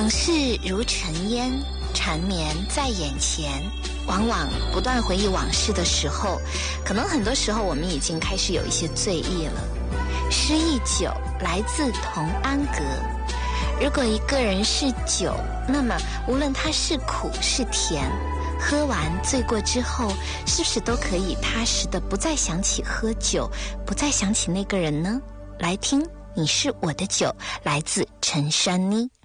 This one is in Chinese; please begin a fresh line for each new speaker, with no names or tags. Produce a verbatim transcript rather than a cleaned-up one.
往事如尘烟，缠绵在眼前。往往不断回忆往事的时候，可能很多时候我们已经开始有一些醉意了。诗意酒来自同安阁。如果一个人是酒，那么无论它是苦是甜，喝完醉过之后，是不是都可以踏实的不再想起喝酒，不再想起那个人呢？来听你是我的酒，来自陈珊妮。